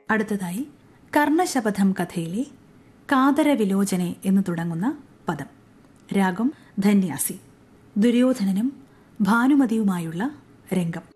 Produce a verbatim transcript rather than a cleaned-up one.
അടുത്തതായി കർണശപഥം കഥയിലെ കാതര വിലോചനെ എന്ന് തുടങ്ങുന്ന പദം. രാഗം ധന്യാസി. ദുര്യോധനനും ഭാനുമതിയുമായുള്ള രംഗം.